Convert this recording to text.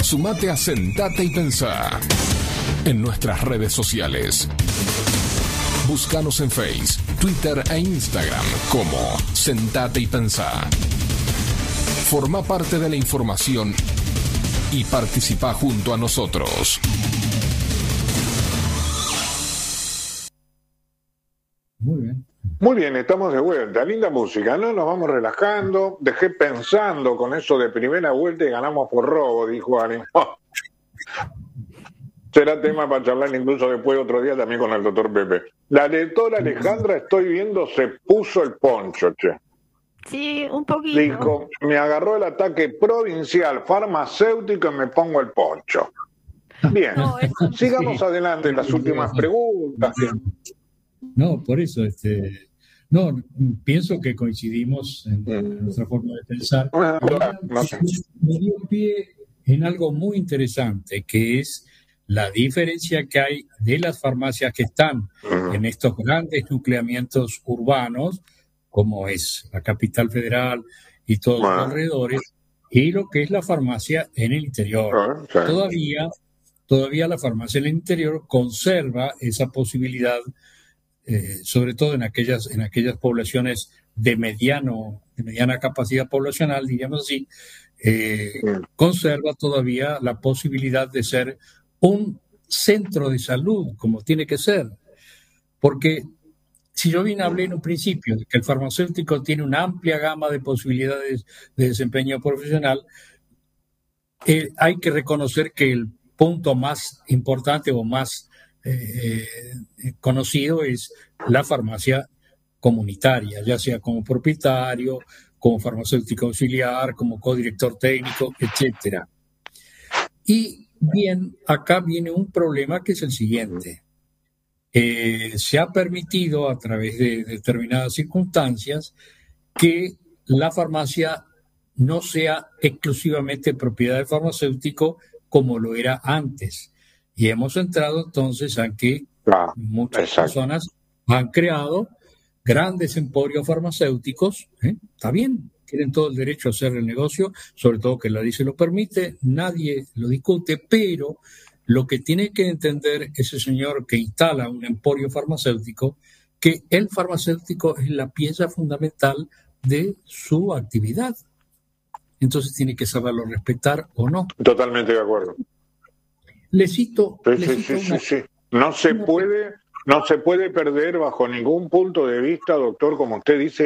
Sumate a Sentate y Pensá en nuestras redes sociales. Búscanos en Facebook, Twitter e Instagram como Sentate y Pensá. Forma parte de la información y participa junto a nosotros. Muy bien. Muy bien, estamos de vuelta. Linda música, ¿no? Nos vamos relajando. Dejé pensando con eso de primera vuelta y ganamos por robo, dijo alguien. Será tema para charlar incluso después otro día también con el doctor Pepe. La doctora Alejandra, estoy viendo, se puso el poncho, che. Sí, un poquito. Dijo, me agarró el ataque provincial farmacéutico y me pongo el poncho. Bien, No, eso... sigamos adelante en las últimas preguntas. No, por eso, no, pienso que coincidimos en nuestra forma de pensar. Me dio pie en algo muy interesante, que es la diferencia que hay de las farmacias que están en estos grandes nucleamientos urbanos, como es la capital federal y todos los alrededores, y lo que es la farmacia en el interior. Todavía la farmacia en el interior conserva esa posibilidad, sobre todo en aquellas poblaciones de mediana capacidad poblacional, diríamos así, conserva todavía la posibilidad de ser un centro de salud, como tiene que ser. Porque si yo bien hablé en un principio de que el farmacéutico tiene una amplia gama de posibilidades de desempeño profesional, hay que reconocer que el punto más importante o más conocido es la farmacia comunitaria, ya sea como propietario, como farmacéutico auxiliar, como codirector técnico, etcétera. Y bien, acá viene un problema que es el siguiente. Se ha permitido a través de determinadas circunstancias que la farmacia no sea exclusivamente propiedad del farmacéutico como lo era antes. Y hemos entrado entonces a que muchas personas han creado grandes emporios farmacéuticos. Está bien, tienen todo el derecho a hacer el negocio, sobre todo que la ley se lo permite, nadie lo discute, pero lo que tiene que entender ese señor que instala un emporio farmacéutico, que el farmacéutico es la pieza fundamental de su actividad. Entonces tiene que saberlo respetar o no. Totalmente de acuerdo. Le cito. Sí. No se puede perder bajo ningún punto de vista, doctor, como usted dice,